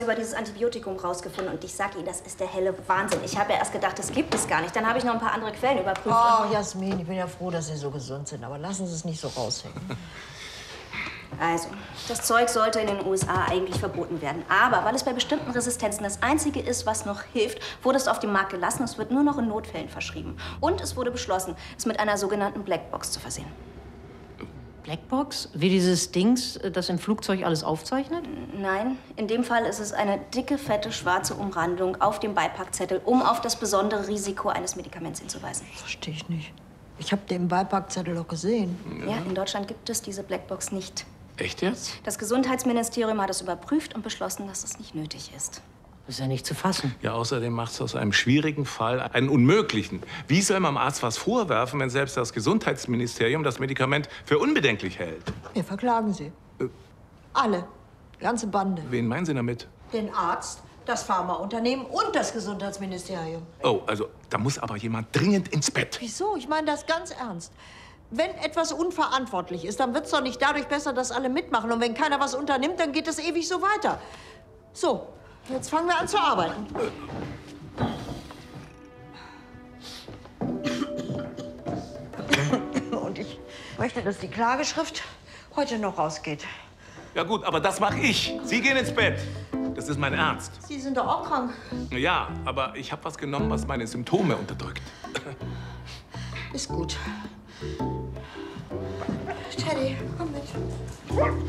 über dieses Antibiotikum rausgefunden und ich sage Ihnen, das ist der helle Wahnsinn. Ich habe ja erst gedacht, das gibt es gar nicht. Dann habe ich noch ein paar andere Quellen überprüft. Oh, Jasmin, ich bin ja froh, dass Sie so gesund sind, aber lassen Sie es nicht so raushängen. Also, das Zeug sollte in den USA eigentlich verboten werden. Aber weil es bei bestimmten Resistenzen das Einzige ist, was noch hilft, wurde es auf dem Markt gelassen. Es wird nur noch in Notfällen verschrieben. Und es wurde beschlossen, es mit einer sogenannten Blackbox zu versehen. Blackbox? Wie dieses Dings, das im Flugzeug alles aufzeichnet? Nein, in dem Fall ist es eine dicke, fette, schwarze Umrandung auf dem Beipackzettel, um auf das besondere Risiko eines Medikaments hinzuweisen. Verstehe ich nicht. Ich habe den Beipackzettel doch gesehen. Ja, in Deutschland gibt es diese Blackbox nicht. Echt jetzt? Das Gesundheitsministerium hat es überprüft und beschlossen, dass es nicht nötig ist. Das ist ja nicht zu fassen. Ja, außerdem macht es aus einem schwierigen Fall einen unmöglichen. Wie soll man dem Arzt was vorwerfen, wenn selbst das Gesundheitsministerium das Medikament für unbedenklich hält? Wir verklagen Sie. Alle. Ganze Bande. Wen meinen Sie damit? Den Arzt, das Pharmaunternehmen und das Gesundheitsministerium. Oh, also da muss aber jemand dringend ins Bett. Wieso? Ich meine das ganz ernst. Wenn etwas unverantwortlich ist, dann wird es doch nicht dadurch besser, dass alle mitmachen. Und wenn keiner was unternimmt, dann geht es ewig so weiter. So, jetzt fangen wir an zu arbeiten. Und ich möchte, dass die Klageschrift heute noch rausgeht. Ja gut, aber das mache ich. Sie gehen ins Bett. Das ist mein Ernst. Sie sind doch auch krank. Ja, aber ich habe was genommen, was meine Symptome unterdrückt. Ist gut. Teddy, komm mit.